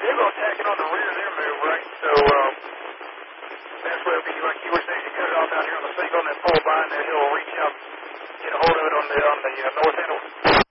They're going to tack it on the rear of their move, right? So that's where it'll be like you were saying, you cut it off out here on the single and then pull by, and then he'll reach out, get a hold of it on the north end.